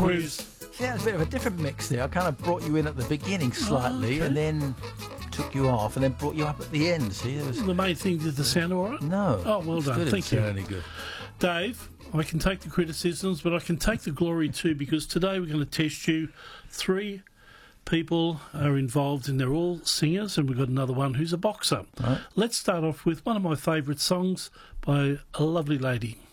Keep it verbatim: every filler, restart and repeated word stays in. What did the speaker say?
quiz. See, that was a bit of a different mix there. I kind of brought you in at the beginning slightly, Oh, okay. and then took you off, and then brought you up at the end. See, there was The main thing, did the sound all right? no. Oh, well It's done. good. Thank It's you. really good. Dave, I can take the criticisms, but I can take the glory too, because today we're going to test you. Three people are involved, and they're all singers, and we've got another one who's a boxer. Right. Let's start off with one of my favourite songs by a lovely lady.